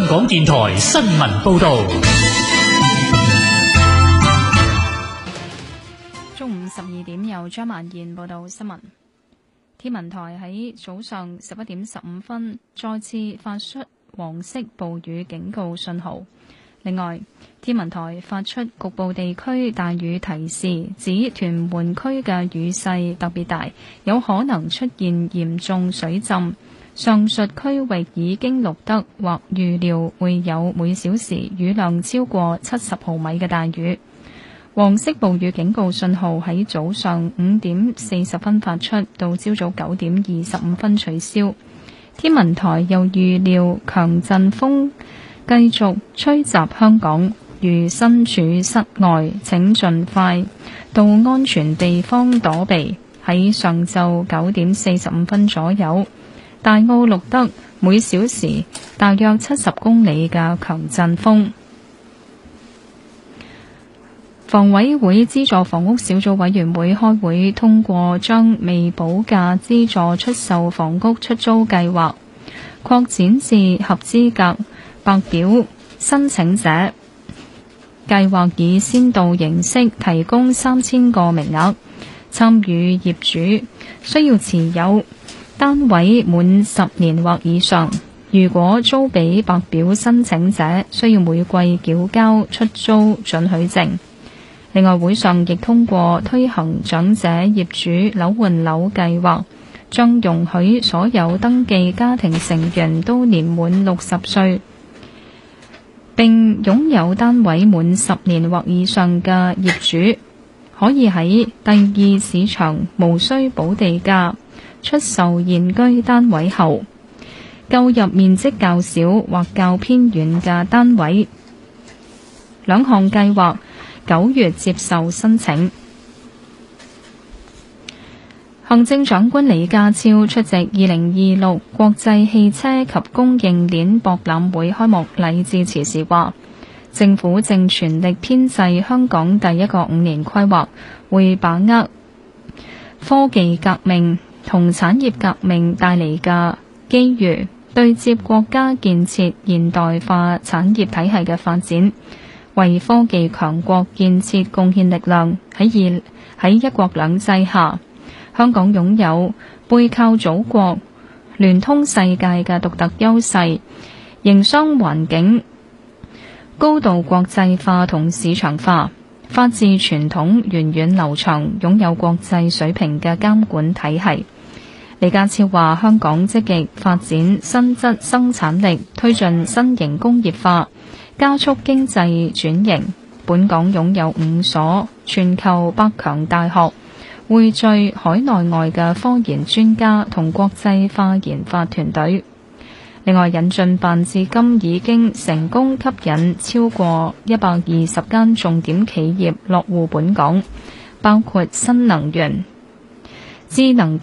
港電台新聞報道。 中午12點由張曼燕報道新聞。天文台喺早上11點15分再次發出黃色暴雨警告信號。另外，天文台發出局部地區大雨提示，指屯門區嘅雨勢特別大，有可能出現嚴重水浸。上述區域已經錄得或預料會有每小時雨量超過70毫米嘅大雨。黃色暴雨警告信號喺早上5點40分發出，到朝早9點25分取消。天文台又預料強陣風繼續吹襲香港，如身處室外，請盡快到安全地方躲避。喺上晝9點45分左右，大澳錄得每小時大約70公里嘅強陣風。房委會資助房屋小組委員會開會通過將未補價資助出售房屋出租計劃擴展至合資格白表申請者。計劃以先導形式提供3000個名額，參與業主需要持有單位滿10年或以上。如果租俾白表申請者，需要每季繳交出租准許證。另外，會上亦通過推行長者業主樓換樓計劃，將容許所有登記家庭成員都年滿60歲，並擁有單位滿10年或以上嘅業主，可以喺第二市場無需補地價出售現居單位後，購入面積較小或較偏遠嘅單位。兩項計劃9月接受申請。行政長官李家超出席2026國際汽車及供應鏈博覽會開幕禮致辭時話，政府正全力編製香港第一個5年規劃，會把握科技革命同產業革命帶嚟嘅機遇，對接國家建設現代化產業體系嘅發展，為科技強國建設貢獻力量。喺一國兩制下，香港擁有背靠祖國、聯通世界嘅獨特優勢，營商環境高度國際化同市場化，法治傳統源遠流長，擁有國際水平嘅監管體系。李家超話，香港積極發展新質生產力，推進新型工業化，加速經濟轉型。本港擁有5所全球百強大學，匯聚海內外嘅科研專家同國際化研發團隊。另外，引進辦至今已經成功吸引超過120間重點企業落戶本港，包括新能源、智能